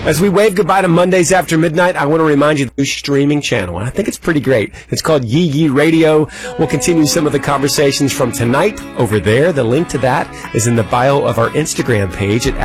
As we wave goodbye to Mondays after midnight, I want to remind you of the new streaming channel, and I think it's pretty great. It's called Yee Yee Radio. We'll continue some of the conversations from tonight over there. The link to that is in the bio of our Instagram page at